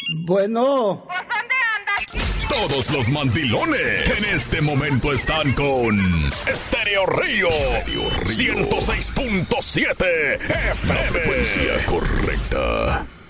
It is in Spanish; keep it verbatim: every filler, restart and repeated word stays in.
Bueno. Todos los mandilones en este momento están con Estéreo Río ciento seis punto siete F M. La frecuencia correcta.